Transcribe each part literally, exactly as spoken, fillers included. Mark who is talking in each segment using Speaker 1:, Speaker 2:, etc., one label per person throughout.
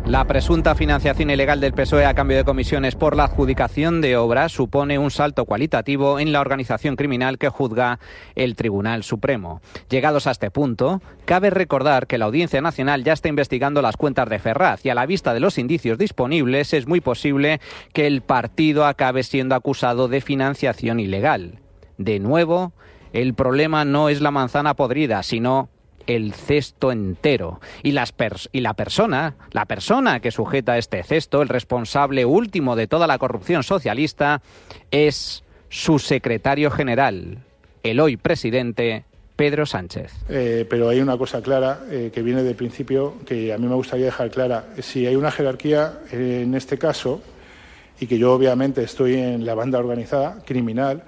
Speaker 1: La presunta financiación ilegal del P S O E a cambio de comisiones por la adjudicación de obras supone un salto cualitativo en la organización criminal que juzga el Tribunal Supremo. Llegados a este punto, cabe recordar que la Audiencia Nacional ya está investigando las cuentas de Ferraz y a la vista de los indicios disponibles es muy posible que el partido acabe siendo acusado de financiación ilegal. De nuevo, el problema no es la manzana podrida, sino el cesto entero. Y, las pers- y la persona, la persona que sujeta este cesto, el responsable último de toda la corrupción socialista, es su secretario general, el hoy presidente Pedro Sánchez.
Speaker 2: Eh, pero hay una cosa clara eh, que viene del principio que a mí me gustaría dejar clara. Si hay una jerarquía eh, en este caso, y que yo obviamente estoy en la banda organizada criminal,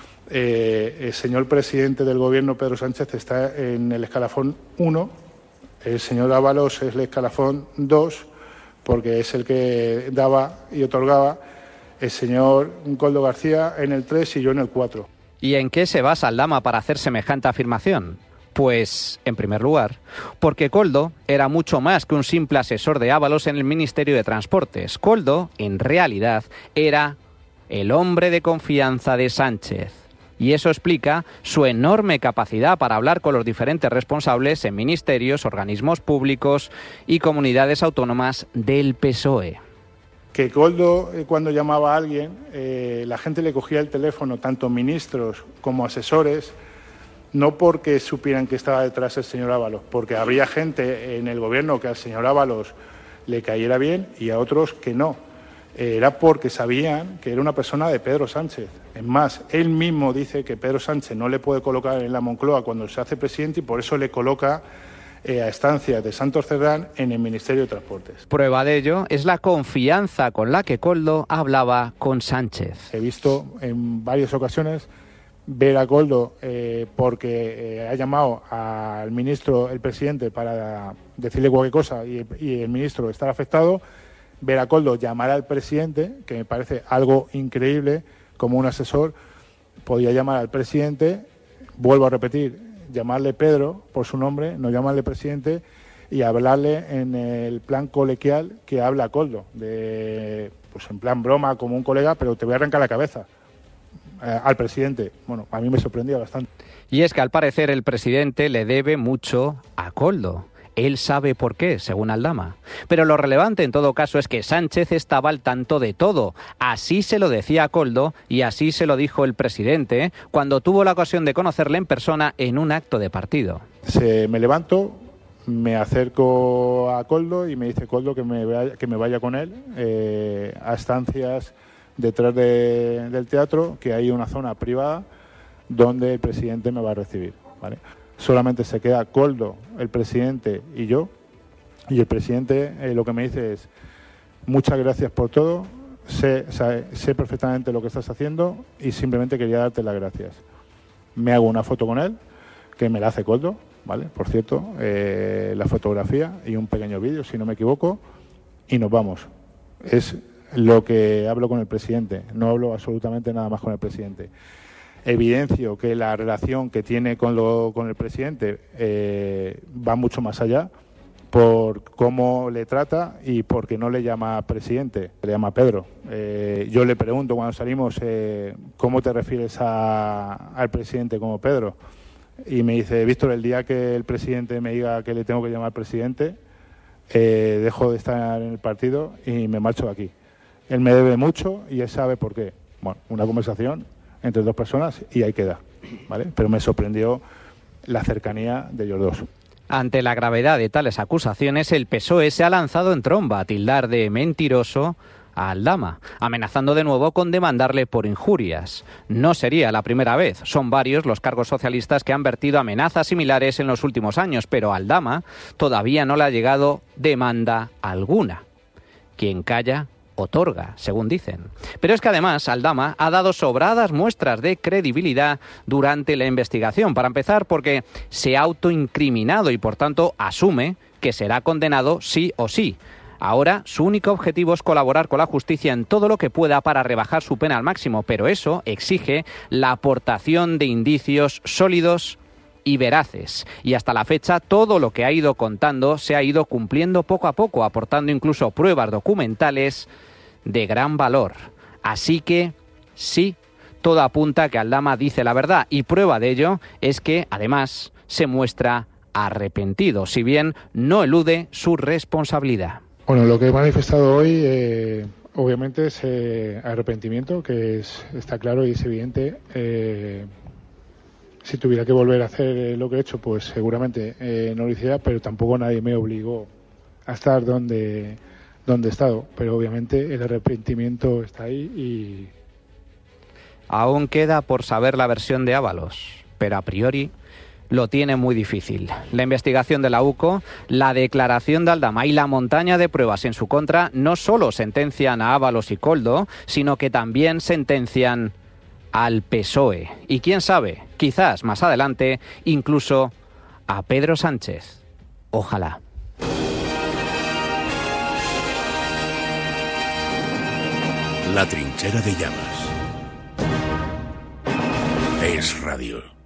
Speaker 2: Eh, el señor presidente del Gobierno, Pedro Sánchez, está en el escalafón uno, el señor Ábalos es el escalafón dos, porque es el que daba y otorgaba, el señor Koldo García en el tres y yo en el cuatro.
Speaker 1: ¿Y en qué se basa Aldama para hacer semejante afirmación? Pues, en primer lugar, porque Koldo era mucho más que un simple asesor de Ábalos en el Ministerio de Transportes. Koldo, en realidad, era el hombre de confianza de Sánchez. Y eso explica su enorme capacidad para hablar con los diferentes responsables en ministerios, organismos públicos y comunidades autónomas del P S O E.
Speaker 2: Que Koldo, eh, cuando llamaba a alguien, eh, la gente le cogía el teléfono, tanto ministros como asesores, no porque supieran que estaba detrás el señor Ábalos, porque habría gente en el Gobierno que al señor Ábalos le cayera bien y a otros que no. Era porque sabían que era una persona de Pedro Sánchez. Es más, él mismo dice que Pedro Sánchez no le puede colocar en la Moncloa cuando se hace presidente y por eso le coloca eh, a estancias de Santos Cerdán en el Ministerio de Transportes.
Speaker 1: Prueba de ello es la confianza con la que Koldo hablaba con Sánchez.
Speaker 2: He visto en varias ocasiones ver a Koldo eh, porque eh, ha llamado al ministro, el presidente, para decirle cualquier cosa y, y el ministro estar afectado. Ver a Koldo llamar al presidente, que me parece algo increíble, como un asesor, podía llamar al presidente, vuelvo a repetir, llamarle Pedro por su nombre, no llamarle presidente, y hablarle en el plan coloquial que habla Koldo, de, pues en plan broma, como un colega, pero te voy a arrancar la cabeza eh, al presidente. Bueno, a mí me sorprendía bastante.
Speaker 1: Y es que al parecer el presidente le debe mucho a Koldo. Él sabe por qué, según Aldama. Pero lo relevante en todo caso es que Sánchez estaba al tanto de todo. Así se lo decía a Koldo y así se lo dijo el presidente cuando tuvo la ocasión de conocerle en persona en un acto de partido.
Speaker 2: Se, me levanto, me acerco a Koldo y me dice Koldo que me vaya, que me vaya con él eh, a estancias detrás de, del teatro, que hay una zona privada donde el presidente me va a recibir, ¿vale? Solamente se queda Koldo, el presidente y yo, y el presidente eh, lo que me dice es: muchas gracias por todo, sé, sé, sé perfectamente lo que estás haciendo y simplemente quería darte las gracias. Me hago una foto con él, que me la hace Koldo, ¿vale? Por cierto, eh, la fotografía y un pequeño vídeo, si no me equivoco, y nos vamos. Es lo que hablo con el presidente, no hablo absolutamente nada más con el presidente. Evidencio que la relación que tiene con, lo, con el presidente eh, va mucho más allá por cómo le trata y porque no le llama presidente, le llama Pedro. Eh, yo le pregunto cuando salimos, eh, ¿cómo te refieres a, al presidente como Pedro? Y me dice: Víctor, el día que el presidente me diga que le tengo que llamar presidente, eh, dejo de estar en el partido y me marcho de aquí. Él me debe mucho y él sabe por qué. Bueno, una conversación entre dos personas y ahí queda, ¿vale? Pero me sorprendió la cercanía de ellos dos.
Speaker 1: Ante la gravedad de tales acusaciones, el P S O E se ha lanzado en tromba a tildar de mentiroso a Aldama, amenazando de nuevo con demandarle por injurias. No sería la primera vez, son varios los cargos socialistas que han vertido amenazas similares en los últimos años, pero a Aldama todavía no le ha llegado demanda alguna. Quien calla otorga, según dicen. Pero es que además Aldama ha dado sobradas muestras de credibilidad durante la investigación. Para empezar, porque se ha autoincriminado y por tanto asume que será condenado sí o sí. Ahora su único objetivo es colaborar con la justicia en todo lo que pueda para rebajar su pena al máximo, pero eso exige la aportación de indicios sólidos y veraces. Y hasta la fecha todo lo que ha ido contando se ha ido cumpliendo poco a poco, aportando incluso pruebas documentales de gran valor. Así que sí, todo apunta a que Aldama dice la verdad, y prueba de ello es que además se muestra arrepentido, si bien no elude su responsabilidad.
Speaker 2: Bueno, lo que he manifestado hoy eh, obviamente es eh, arrepentimiento, que es, está claro y es evidente. Eh, si tuviera que volver a hacer eh, lo que he hecho, pues seguramente eh, no lo hiciera, pero tampoco nadie me obligó a estar donde, donde he estado. Pero obviamente el arrepentimiento está ahí y...
Speaker 1: Aún queda por saber la versión de Ábalos, pero a priori lo tiene muy difícil. La investigación de la U C O, la declaración de Aldama y la montaña de pruebas en su contra no solo sentencian a Ábalos y Koldo, sino que también sentencian al P S O E. Y quién sabe, quizás más adelante, incluso a Pedro Sánchez. Ojalá.
Speaker 3: La trinchera de llamas. Es radio.